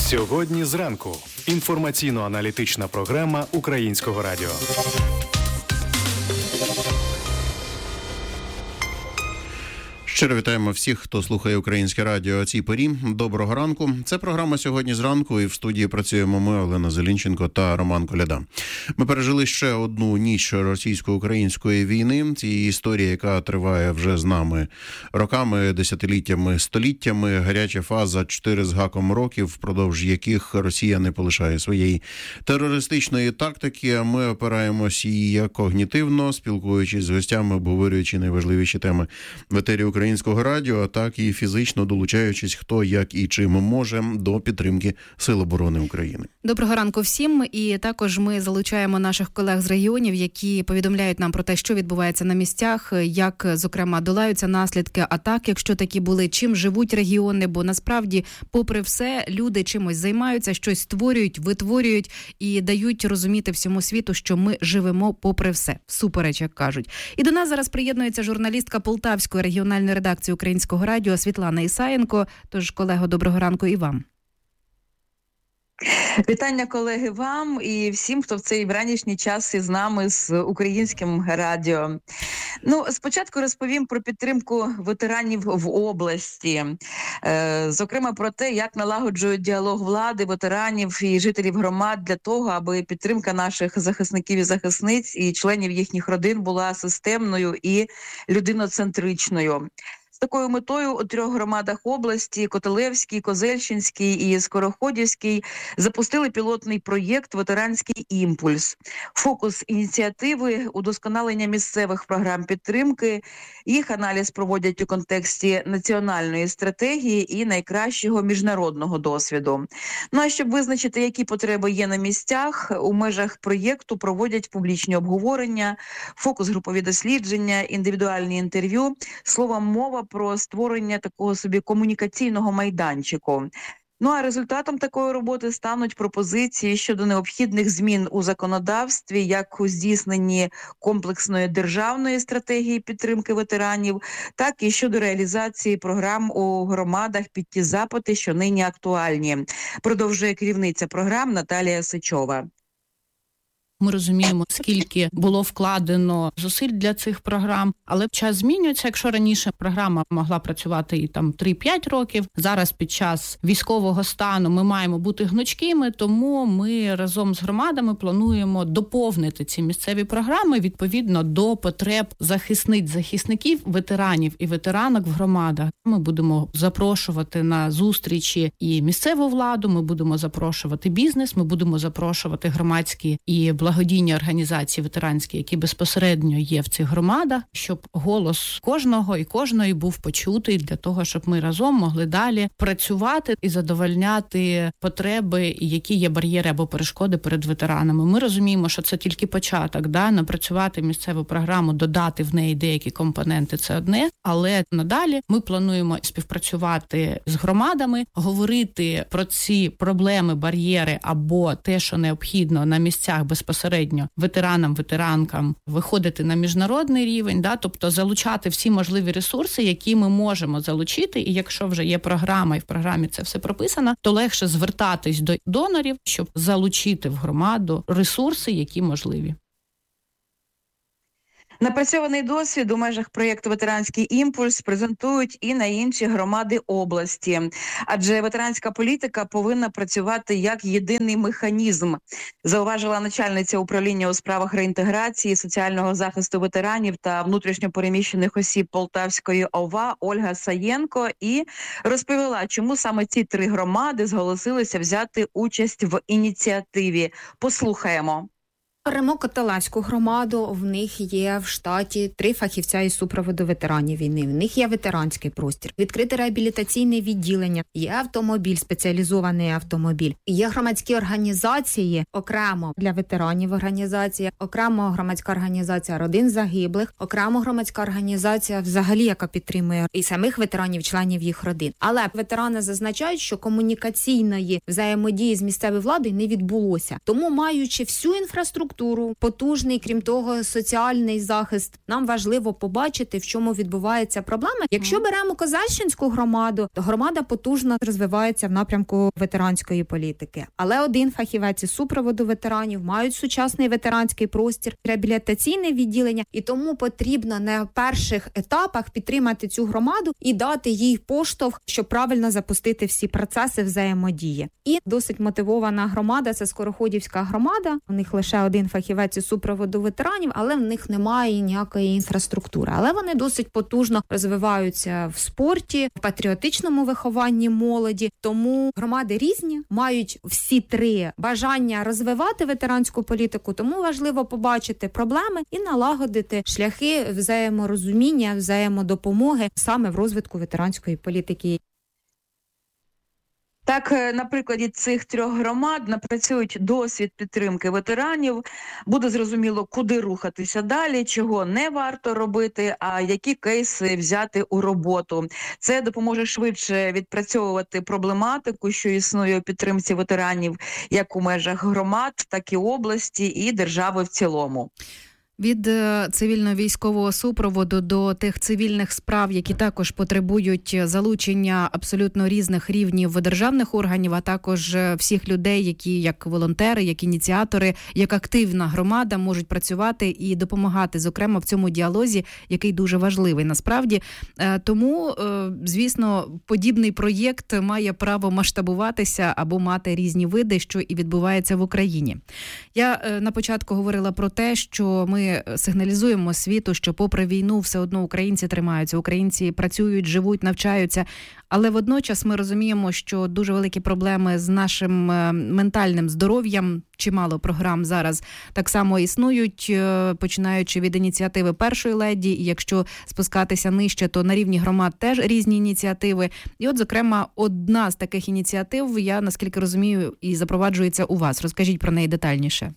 Сьогодні зранку. Інформаційно-аналітична програма Українського радіо. Щиро вітаємо всіх, хто слухає Українське радіо о цій порі. Доброго ранку. Це програма «Сьогодні зранку» і в студії працюємо ми, Олена Зелінченко та Роман Коляда. Ми пережили ще одну ніч російсько-української війни. Це історія, яка триває вже з нами роками, десятиліттями, століттями. Гаряча фаза 4 з гаком років, впродовж яких Росія не полишає своєї терористичної тактики. Ми опираємось і як когнітивно, спілкуючись з гостями, обговорюючи найважливіші теми в етері Українського радіо, так і фізично долучаючись, хто як і чим може, до підтримки Сил оборони України. Доброго ранку всім. І також ми залучаємо наших колег з регіонів, які повідомляють нам про те, що відбувається на місцях, як, зокрема, долаються наслідки атак, якщо такі були, чим живуть регіони, бо насправді, попри все, люди чимось займаються, щось створюють, витворюють і дають розуміти всьому світу, що ми живемо попри все, всупереч, як кажуть. І до нас зараз приєднується журналістка Полтавської регіональної редакції Українського радіо Світлана Ісаєнко. Тож, колего, доброго ранку і вам. Вітання, колеги, вам і всім, хто в цей вранішній час із нами з Українським радіо. Спочатку розповім про підтримку ветеранів в області. Зокрема, про те, як налагоджують діалог влади, ветеранів і жителів громад для того, аби підтримка наших захисників і захисниць і членів їхніх родин була системною і людиноцентричною. З такою метою у 3 громадах області – Котелевській, Козельщинській і Скороходівській – запустили пілотний проєкт «Ветеранський імпульс». Фокус ініціативи – удосконалення місцевих програм підтримки. Їх аналіз проводять у контексті національної стратегії і найкращого міжнародного досвіду. А щоб визначити, які потреби є на місцях, у межах проєкту проводять публічні обговорення, фокус-групові дослідження, індивідуальні інтерв'ю, словом, мова про створення такого собі комунікаційного майданчику. А результатом такої роботи стануть пропозиції щодо необхідних змін у законодавстві, як у здійсненні комплексної державної стратегії підтримки ветеранів, так і щодо реалізації програм у громадах під ті запити, що нині актуальні. Продовжує керівниця програм Наталія Сичова. Ми розуміємо, скільки було вкладено зусиль для цих програм, але час змінюється. Якщо раніше програма могла працювати і 3-5 років, зараз під час військового стану ми маємо бути гнучкими, тому ми разом з громадами плануємо доповнити ці місцеві програми відповідно до потреб захисників, ветеранів і ветеранок в громадах. Ми будемо запрошувати на зустрічі і місцеву владу, ми будемо запрошувати бізнес, ми будемо запрошувати громадські і благодійні організації ветеранські, які безпосередньо є в цих громадах, щоб голос кожного і кожної був почутий для того, щоб ми разом могли далі працювати і задовольняти потреби, які є бар'єри або перешкоди перед ветеранами. Ми розуміємо, що це тільки початок, напрацювати місцеву програму, додати в неї деякі компоненти – це одне, але надалі ми плануємо співпрацювати з громадами, говорити про ці проблеми, бар'єри або те, що необхідно на місцях безпосередньо ветеранам, ветеранкам виходити на міжнародний рівень, тобто залучати всі можливі ресурси, які ми можемо залучити, і якщо вже є програма, і в програмі це все прописано, то легше звертатись до донорів, щоб залучити в громаду ресурси, які можливі. Напрацьований досвід у межах проєкту «Ветеранський імпульс» презентують і на інші громади області. Адже ветеранська політика повинна працювати як єдиний механізм, зауважила начальниця управління у справах реінтеграції, соціального захисту ветеранів та внутрішньопереміщених осіб Полтавської ОВА Ольга Саєнко і розповіла, чому саме ці 3 громади зголосилися взяти участь в ініціативі. Послухаємо. Беремо Котелевську громаду, в них є в штаті 3 фахівця із супроводу ветеранів війни, в них є ветеранський простір, відкрите реабілітаційне відділення, є автомобіль, спеціалізований автомобіль, є громадські організації, окремо для ветеранів організація, окремо громадська організація родин загиблих, окремо громадська організація взагалі, яка підтримує і самих ветеранів, членів їх родин. Але ветерани зазначають, що комунікаційної взаємодії з місцевою владою не відбулося. Тому, маючи всю інфраструктуру інфраструктуру, потужний, крім того, соціальний захист. Нам важливо побачити, в чому відбуваються проблеми. Якщо беремо Козельщинську громаду, то громада потужно розвивається в напрямку ветеранської політики. Але один фахівець із супроводу ветеранів, мають сучасний ветеранський простір, реабілітаційне відділення, і тому потрібно на перших етапах підтримати цю громаду і дати їй поштовх, щоб правильно запустити всі процеси взаємодії. І досить мотивована громада – це Скороходівська громада. У них лише один фахівець із супроводу ветеранів, але в них немає ніякої інфраструктури. Але вони досить потужно розвиваються в спорті, в патріотичному вихованні молоді. Тому громади різні, мають всі три бажання розвивати ветеранську політику, тому важливо побачити проблеми і налагодити шляхи взаєморозуміння, взаємодопомоги саме в розвитку ветеранської політики. Так, на прикладі цих трьох громад напрацюють досвід підтримки ветеранів, буде зрозуміло, куди рухатися далі, чого не варто робити, а які кейси взяти у роботу. Це допоможе швидше відпрацьовувати проблематику, що існує у підтримці ветеранів як у межах громад, так і області і держави в цілому. Від цивільно-військового супроводу до тих цивільних справ, які також потребують залучення абсолютно різних рівнів державних органів, а також всіх людей, які як волонтери, як ініціатори, як активна громада можуть працювати і допомагати, зокрема, в цьому діалозі, який дуже важливий насправді. Тому, звісно, подібний проєкт має право масштабуватися або мати різні види, що і відбувається в Україні. Я на початку говорила про те, що ми сигналізуємо світу, що попри війну все одно українці тримаються, українці працюють, живуть, навчаються, але водночас ми розуміємо, що дуже великі проблеми з нашим ментальним здоров'ям, чимало програм зараз так само існують, починаючи від ініціативи першої леді, і якщо спускатися нижче, то на рівні громад теж різні ініціативи. І от, зокрема, одна з таких ініціатив, я, наскільки розумію, і запроваджується у вас. Розкажіть про неї детальніше.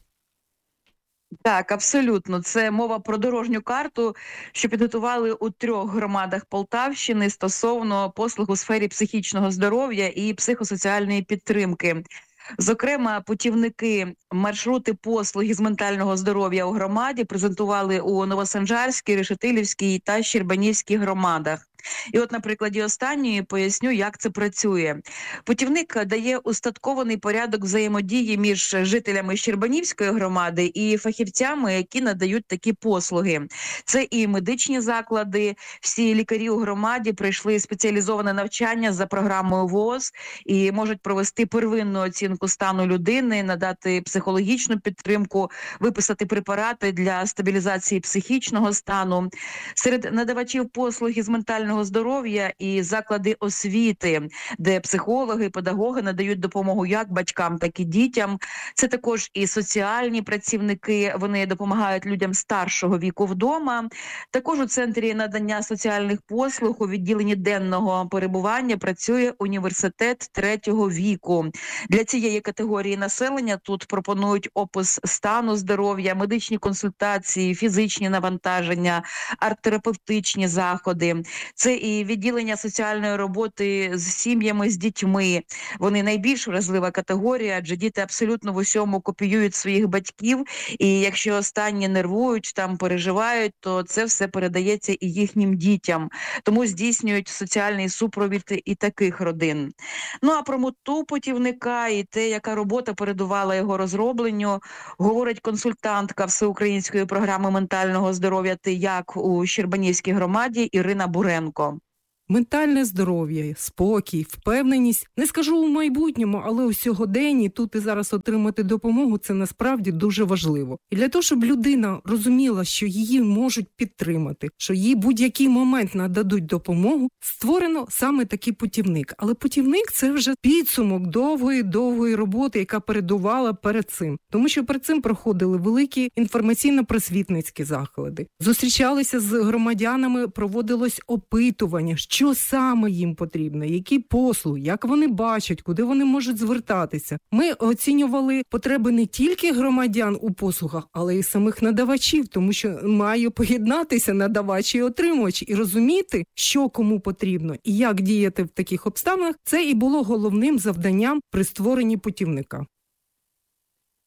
Так, абсолютно. Це мова про дорожню карту, що підготували у 3 громадах Полтавщини стосовно послуг у сфері психічного здоров'я і психосоціальної підтримки. Зокрема, путівники маршрути послуги з ментального здоров'я у громаді презентували у Новосанжарській, Решетилівській та Щербанівській громадах. І от на прикладі останньої поясню, як це працює. Путівник дає устаткований порядок взаємодії між жителями Щербанівської громади і фахівцями, які надають такі послуги. Це і медичні заклади, всі лікарі у громаді пройшли спеціалізоване навчання за програмою ВООЗ і можуть провести первинну оцінку стану людини, надати психологічну підтримку, виписати препарати для стабілізації психічного стану. Серед надавачів послуги з ментального здоров'я і заклади освіти, де психологи, педагоги надають допомогу як батькам, так і дітям. Це також і соціальні працівники, вони допомагають людям старшого віку вдома. Також у центрі надання соціальних послуг у відділенні денного перебування працює університет 3-го віку. Для цієї категорії населення тут пропонують опис стану здоров'я, медичні консультації, фізичні навантаження, арт-терапевтичні заходи. Це і відділення соціальної роботи з сім'ями, з дітьми. Вони найбільш вразлива категорія, адже діти абсолютно в усьому копіюють своїх батьків. І якщо останні нервують, там переживають, то це все передається і їхнім дітям. Тому здійснюють соціальний супровід і таких родин. Ну а про мету путівника і те, яка робота передувала його розробленню, говорить консультантка Всеукраїнської програми ментального здоров'я «Ти як» у Щербанівській громаді Ірина Буренко. Ментальне здоров'я, спокій, впевненість, не скажу у майбутньому, але у сьогоденні тут і зараз отримати допомогу – це насправді дуже важливо. І для того, щоб людина розуміла, що її можуть підтримати, що їй будь-який момент нададуть допомогу, створено саме такий путівник. Але путівник – це вже підсумок довгої роботи, яка передувала перед цим. Тому що перед цим проходили великі інформаційно-просвітницькі заходи. Зустрічалися з громадянами, проводилось опитування, що саме їм потрібно, які послуги, як вони бачать, куди вони можуть звертатися. Ми оцінювали потреби не тільки громадян у послугах, але й самих надавачів, тому що має поєднатися надавач і отримувач і розуміти, що кому потрібно і як діяти в таких обставинах. Це і було головним завданням при створенні путівника.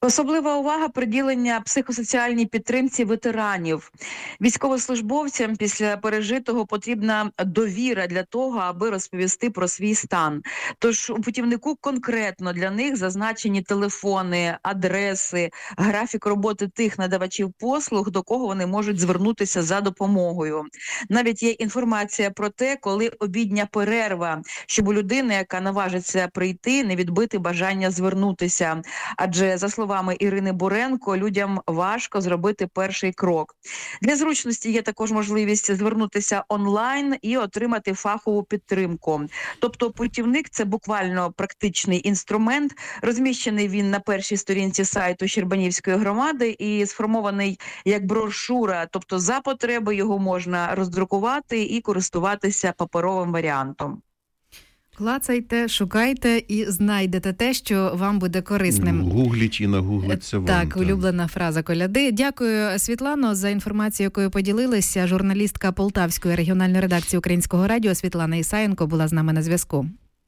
Особлива увага приділення психосоціальній підтримці ветеранів. Військовослужбовцям після пережитого потрібна довіра для того, аби розповісти про свій стан. Тож у путівнику конкретно для них зазначені телефони, адреси, графік роботи тих надавачів послуг, до кого вони можуть звернутися за допомогою. Навіть є інформація про те, коли обідня перерва, щоб у людини, яка наважиться прийти, не відбити бажання звернутися. Адже, за словами Ірини Буренко, людям важко зробити перший крок. Для зручності є також можливість звернутися онлайн і отримати фахову підтримку. Тобто путівник – це буквально практичний інструмент. Розміщений він на першій сторінці сайту Щербанівської громади і сформований як брошура. Тобто за потреби його можна роздрукувати і користуватися паперовим варіантом. Клацайте, шукайте і знайдете те, що вам буде корисним. Гугліть і нагуглиться вам. Так, улюблена фраза коляди. Дякую, Світлано, за інформацію, якою поділилися. Журналістка Полтавської регіональної редакції Українського радіо Світлана Ісаєнко була з нами на зв'язку.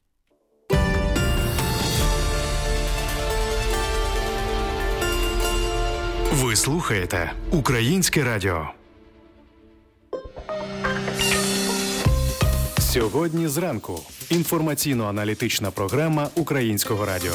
Ви слухаєте Українське радіо. Сьогодні зранку. Інформаційно-аналітична програма Українського радіо.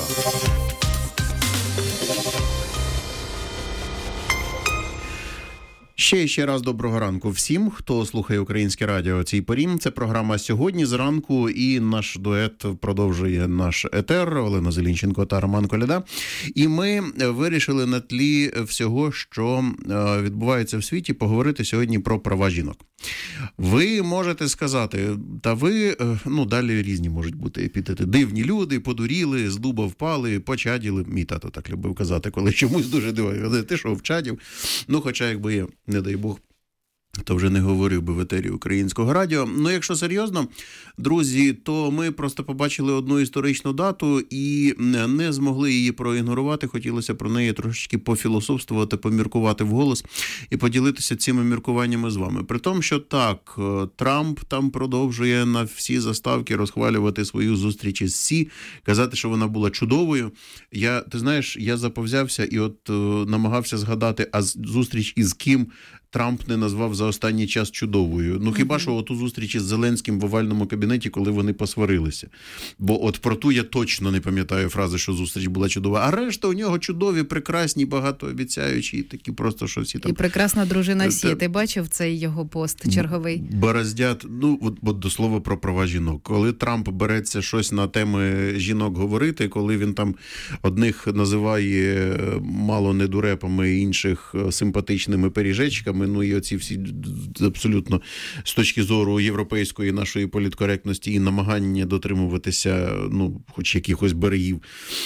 Ще раз доброго ранку всім, хто слухає Українське радіо о цій порі. Це програма «Сьогодні зранку» і наш дует продовжує наш етер. Олена Зелінченко та Роман Коляда. І ми вирішили на тлі всього, що відбувається в світі, поговорити сьогодні про права жінок. Ви можете сказати, та ви, далі різні можуть бути епітети. Дивні люди, подуріли, з дуба впали, почаділи. Мій тато так любив казати, коли чомусь дуже дивив. Ти що, вчадів? Хоча якби є, не дай Бог, то вже не говорив би в етері Українського радіо. Якщо серйозно, друзі, то ми просто побачили одну історичну дату і не змогли її проігнорувати. Хотілося про неї трошечки пофілософствувати, поміркувати вголос і поділитися цими міркуваннями з вами. При тому, що так, Трамп там продовжує на всі заставки розхвалювати свою зустріч із Сі, казати, що вона була чудовою. Я заповзявся і намагався згадати, а зустріч із ким Трамп не назвав за останній час чудовою. Хіба що оту зустріч із Зеленським в овальному кабінеті, коли вони посварилися. Бо про ту я точно не пам'ятаю фрази, що зустріч була чудова. А решта у нього чудові, прекрасні, багатообіцяючі, такі просто, що всі там... І прекрасна дружина Сі. Ти бачив цей його пост черговий? Бороздят, до слова про права жінок. Коли Трамп береться щось на теми жінок говорити, коли він там одних називає мало не дурепами, інших симпатичними пиріжечками, і оці всі абсолютно з точки зору європейської нашої політкоректності і намагання дотримуватися, хоч якихось берегів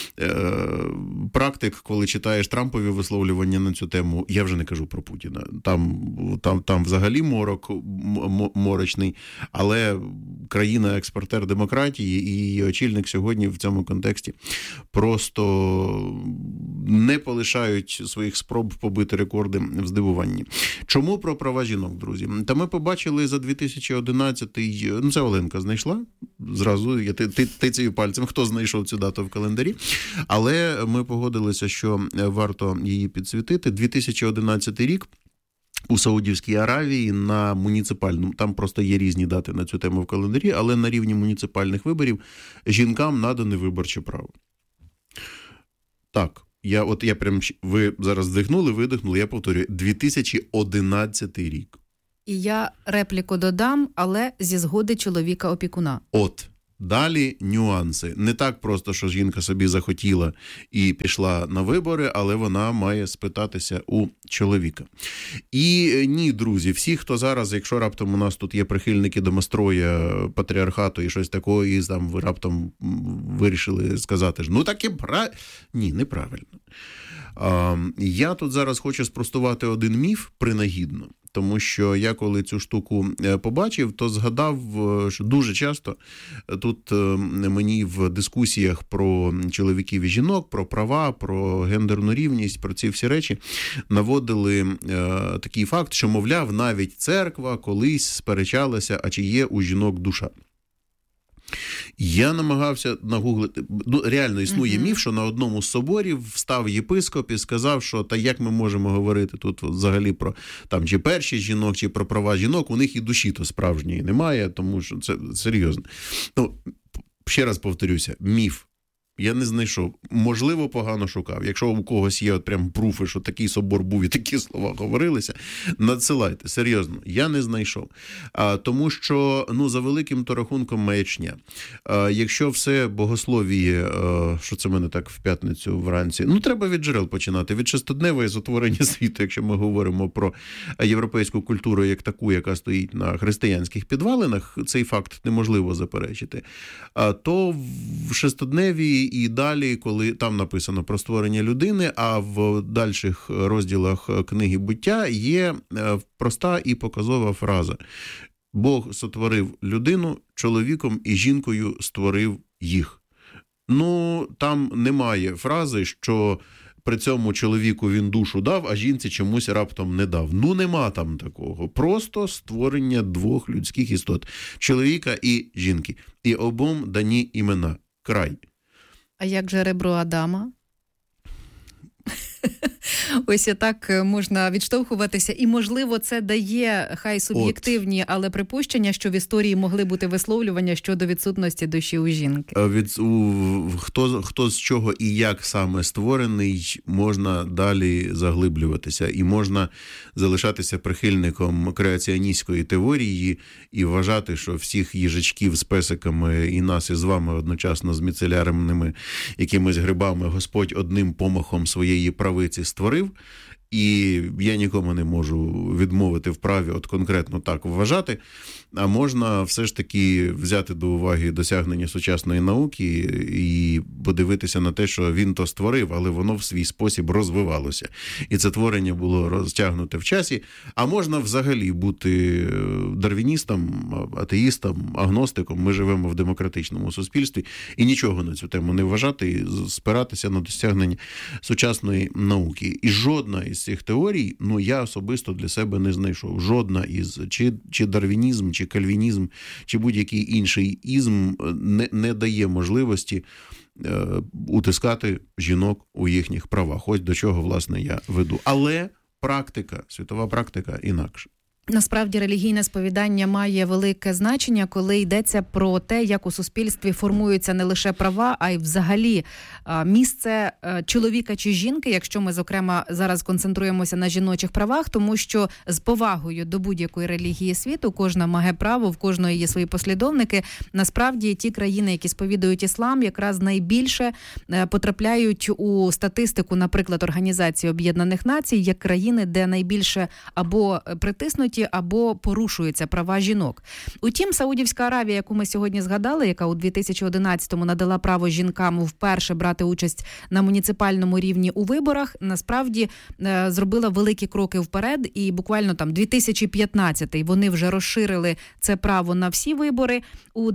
практик, коли читаєш Трампові висловлювання на цю тему, я вже не кажу про Путіна. Там взагалі морочний, але країна-експортер демократії і її очільник сьогодні в цьому контексті просто не полишають своїх спроб побити рекорди в здивуванні. Чому про права жінок, друзі? Та ми побачили за 2011-й, це Оленка знайшла, зразу я тицею пальцем, хто знайшов цю дату в календарі, але ми погодилися, що варто її підсвітити. 2011 рік у Саудівській Аравії на муніципальному, там просто є різні дати на цю тему в календарі, але на рівні муніципальних виборів жінкам надане виборче право. Так. Ви зараз вдихнули, видихнули, я повторюю, 2011 рік. І я репліку додам, але зі згоди чоловіка-опікуна. Далі нюанси. Не так просто, що жінка собі захотіла і пішла на вибори, але вона має спитатися у чоловіка. І ні, друзі, всі, хто зараз, якщо раптом у нас тут є прихильники домостроя, патріархату і щось такого, і там ви раптом вирішили сказати, так і Ні, неправильно. Я тут зараз хочу спростувати один міф принагідно. Тому що я коли цю штуку побачив, то згадав, що дуже часто тут мені в дискусіях про чоловіків і жінок, про права, про гендерну рівність, про ці всі речі наводили такий факт, що, мовляв, навіть церква колись сперечалася, а чи є у жінок душа. Я намагався нагуглити. Реально існує міф, що на одному з соборів встав єпископ і сказав, що та як ми можемо говорити тут взагалі про там чи перші жінок, чи про права жінок, у них і душі то справжньої немає, тому що це серйозно. Ну, ще раз повторюся, міф. Я не знайшов. Можливо, погано шукав. Якщо у когось є от прям пруфи, що такий собор був і такі слова говорилися, надсилайте. Серйозно, я не знайшов. Тому що, за великим то рахунком маячня. Якщо все богословіє, що це в мене так в п'ятницю вранці, треба від джерел починати. Від шестидневої затворення світу, якщо ми говоримо про європейську культуру як таку, яка стоїть на християнських підвалинах, цей факт неможливо заперечити. То в шестидневій і далі, коли там написано про створення людини, а в дальших розділах книги «Буття» є проста і показова фраза. Бог сотворив людину, чоловіком і жінкою створив їх. Там немає фрази, що при цьому чоловіку він душу дав, а жінці чомусь раптом не дав. Нема там такого. Просто створення двох людських істот. Чоловіка і жінки. І обом дані імена. Край. А як же ребро Адама? Ось так можна відштовхуватися. І, можливо, це дає, хай суб'єктивні, але припущення, що в історії могли бути висловлювання щодо відсутності душі у жінки. Хто з чого і як саме створений, можна далі заглиблюватися. І можна залишатися прихильником креаціоністської теорії і вважати, що всіх їжачків з песиками і нас із вами одночасно з міцелярними якимись грибами Господь одним помахом своєї правиці створив, і я нікому не можу відмовити в праві от конкретно так вважати, а можна все ж таки взяти до уваги досягнення сучасної науки і подивитися на те, що він то створив, але воно в свій спосіб розвивалося. І це творення було розтягнуте в часі. А можна взагалі бути дарвіністом, атеїстом, агностиком. Ми живемо в демократичному суспільстві і нічого на цю тему не вважати, і спиратися на досягнення сучасної науки. І жодна із цих теорій, я особисто для себе не знайшов. Жодна із, чи дарвінізм, чи кальвінізм, чи будь-який інший ізм не дає можливості утискати жінок у їхніх правах. Ось до чого, власне, я веду. Але практика, світова практика інакша. Насправді релігійне сповідання має велике значення, коли йдеться про те, як у суспільстві формуються не лише права, а й взагалі місце чоловіка чи жінки, якщо ми, зокрема, зараз концентруємося на жіночих правах, тому що з повагою до будь-якої релігії світу, кожна має право, в кожної є свої послідовники. Насправді ті країни, які сповідують іслам, якраз найбільше потрапляють у статистику, наприклад, Організації Об'єднаних Націй, як країни, де найбільше або притиснуті, або порушуються права жінок. Утім, Саудівська Аравія, яку ми сьогодні згадали, яка у 2011-му надала право жінкам вперше брати участь на муніципальному рівні у виборах, насправді зробила великі кроки вперед, і буквально 2015-й вони вже розширили це право на всі вибори. У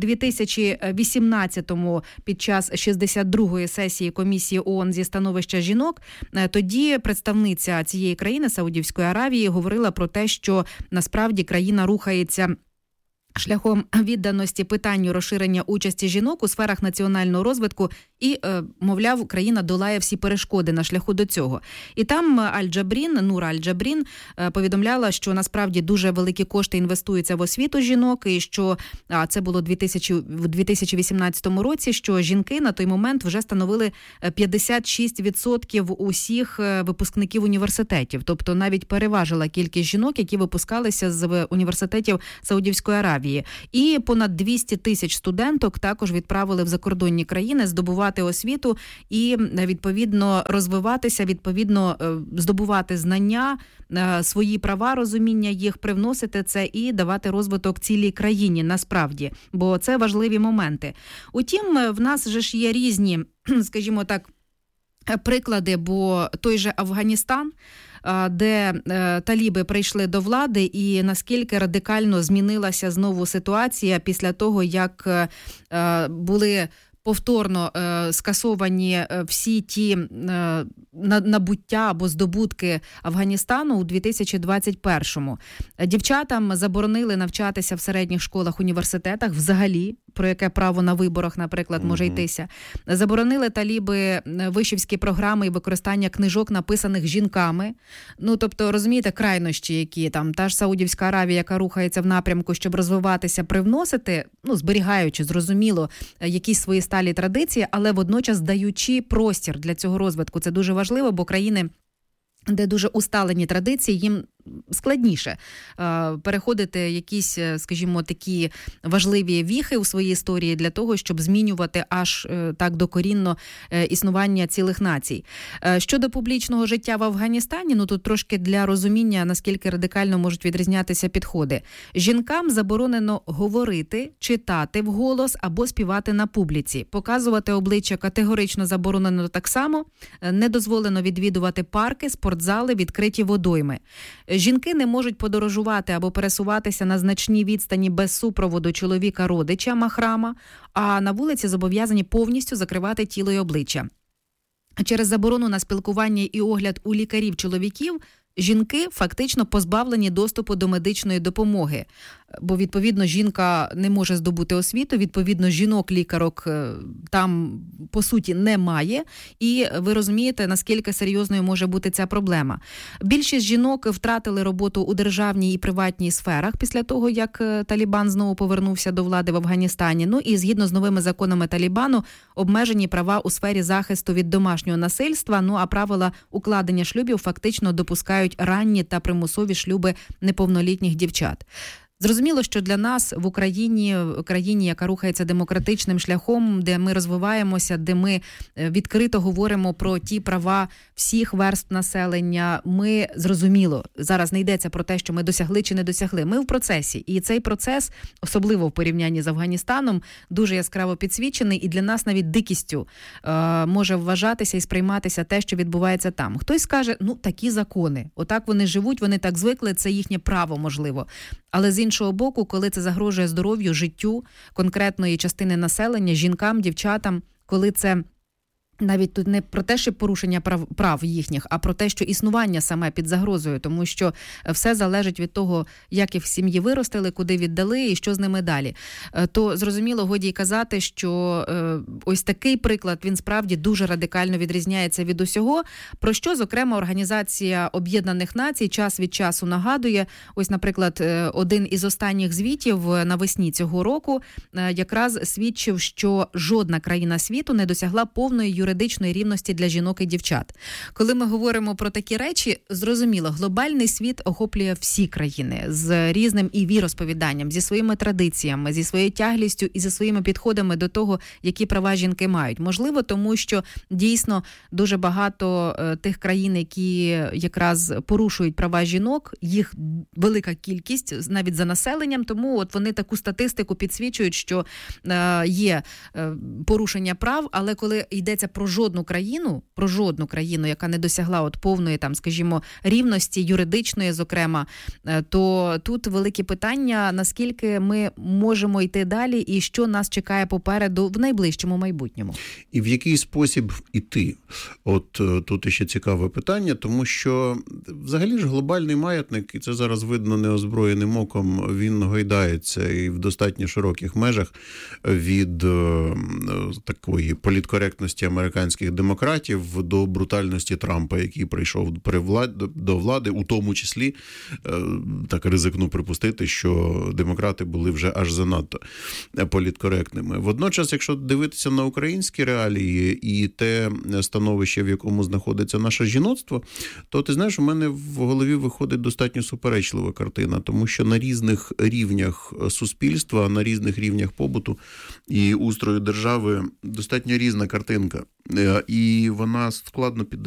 2018-му під час 62-ї сесії Комісії ООН зі становища жінок, тоді представниця цієї країни, Саудівської Аравії, говорила про те, що насправді країна рухається шляхом відданості питанню розширення участі жінок у сферах національного розвитку і, мовляв, країна долає всі перешкоди на шляху до цього. І там Нура Аль-Джабрін повідомляла, що насправді дуже великі кошти інвестуються в освіту жінок, і що це було в 2018 році, що жінки на той момент вже становили 56% усіх випускників університетів. Тобто навіть переважила кількість жінок, які випускалися з університетів Саудівської Аравії. І понад 200 тисяч студенток також відправили в закордонні країни здобувати освіту і, відповідно, розвиватися, відповідно, здобувати знання, свої права, розуміння їх, привносити це і давати розвиток цілій країні, насправді. Бо це важливі моменти. Утім, в нас же ж є різні, скажімо так, приклади, бо той же Афганістан, де таліби прийшли до влади, і наскільки радикально змінилася знову ситуація після того, як були повторно скасовані всі ті набуття або здобутки Афганістану у 2021-му. Дівчатам заборонили навчатися в середніх школах, університетах взагалі, про яке право на виборах, наприклад, може йтися. Заборонили таліби вишівські програми і використання книжок, написаних жінками. Ну, тобто, розумієте, крайнощі, які там, та ж Саудівська Аравія, яка рухається в напрямку, щоб розвиватися, привносити, ну, зберігаючи, зрозуміло, якісь свої сталі традиції, але водночас даючи простір для цього розвитку. Це дуже важливо, бо країни, де дуже усталені традиції, їм складніше переходити якісь, скажімо, такі важливі віхи у своїй історії для того, щоб змінювати аж так докорінно існування цілих націй. Щодо публічного життя в Афганістані, ну тут трошки для розуміння, наскільки радикально можуть відрізнятися підходи. Жінкам заборонено говорити, читати вголос або співати на публіці. Показувати обличчя категорично заборонено так само. Не дозволено відвідувати парки, спортзали, відкриті водойми. Жінки не можуть подорожувати або пересуватися на значній відстані без супроводу чоловіка-родича, махрама, а на вулиці зобов'язані повністю закривати тіло і обличчя. Через заборону на спілкування і огляд у лікарів-чоловіків жінки фактично позбавлені доступу до медичної допомоги, бо, відповідно, жінка не може здобути освіту, відповідно, жінок-лікарок там, по суті, немає, і ви розумієте, наскільки серйозною може бути ця проблема. Більшість жінок втратили роботу у державній і приватній сферах після того, як Талібан знову повернувся до влади в Афганістані. Ну і, згідно з новими законами Талібану, обмежені права у сфері захисту від домашнього насильства, ну а правила укладення шлюбів фактично допускають ранні та примусові шлюби неповнолітніх дівчат. Зрозуміло, що для нас в Україні, країні, яка рухається демократичним шляхом, де ми розвиваємося, де ми відкрито говоримо про ті права всіх верств населення, ми, зрозуміло, зараз не йдеться про те, що ми досягли чи не досягли. Ми в процесі. І цей процес, особливо в порівнянні з Афганістаном, дуже яскраво підсвічений, і для нас навіть дикістю може вважатися і сприйматися те, що відбувається там. Хтось скаже, ну, такі закони. Отак вони живуть, вони так звикли, це їхнє право, можливо. Але з іншого боку, коли це загрожує здоров'ю, життю конкретної частини населення, жінкам, дівчатам, коли це навіть тут не про те, що порушення прав їхніх, а про те, що існування саме під загрозою, тому що все залежить від того, як їх в сім'ї виростили, куди віддали і що з ними далі. То, зрозуміло, годі й казати, що ось такий приклад, він справді дуже радикально відрізняється від усього, про що, зокрема, Організація Об'єднаних Націй час від часу нагадує. Ось, наприклад, один із останніх звітів навесні цього року якраз свідчив, що жодна країна світу не досягла повної юридичної рівності для жінок і дівчат. Коли ми говоримо про такі речі, зрозуміло, глобальний світ охоплює всі країни з різним і віросповіданням, зі своїми традиціями, зі своєю тяглістю і зі своїми підходами до того, які права жінки мають. Можливо, тому що дійсно дуже багато тих країн, які якраз порушують права жінок, їх велика кількість, навіть за населенням, тому от вони таку статистику підсвічують, що є порушення прав, але коли йдеться про жодну країну, яка не досягла от повної, там, скажімо, рівності юридичної, зокрема, то тут великі питання, наскільки ми можемо йти далі і що нас чекає попереду в найближчому майбутньому. І в який спосіб іти? От тут ще цікаве питання, тому що взагалі ж глобальний маятник, і це зараз видно неозброєним оком, він гойдається і в достатньо широких межах від такої політкоректності американських демократів до брутальності Трампа, який прийшов до влади, у тому числі, так ризикну припустити, що демократи були вже аж занадто політкоректними. Водночас, якщо дивитися на українські реалії і те становище, в якому знаходиться наше жіноцтво, то, ти знаєш, у мене в голові виходить достатньо суперечлива картина, тому що на різних рівнях суспільства, на різних рівнях побуту і устрою держави достатньо різна картинка. І вона складно піддається